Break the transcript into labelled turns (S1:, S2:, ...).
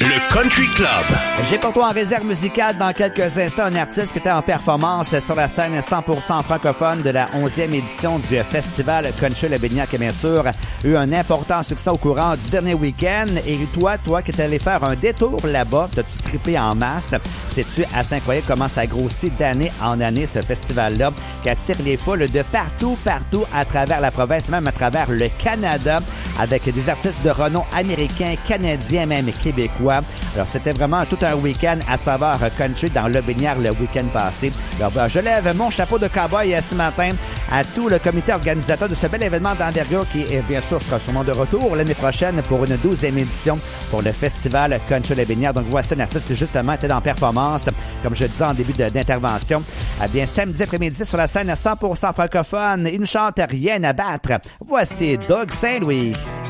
S1: Le Country Club.
S2: J'ai pour toi en réserve musicale dans quelques instants un artiste qui était en performance sur la scène 100% francophone de la 11e édition du festival Country Lebiniac, bien sûr, a eu un important succès au courant du dernier week-end. Et toi qui es allé faire un détour là-bas, t'as-tu trippé en masse? Sais-tu assez incroyable comment ça grossit d'année en année ce festival-là, qui attire les foules de partout à travers la province, même à travers le Canada, avec des artistes de renom américain, canadien, même québécois. Alors, c'était vraiment tout un week-end à saveur country dans Lobinière le week-end passé. Alors, je lève mon chapeau de cowboy ce matin à tout le comité organisateur de ce bel événement d'envergure qui, bien sûr, sera sûrement de retour l'année prochaine pour une 12e édition pour le festival Country Lobinière. Donc, voici un artiste qui, justement, était en performance, comme je le disais en début d'intervention. Bien, samedi après-midi sur la scène 100% francophone, il ne chante rien à battre. Voici Doug Saint-Louis.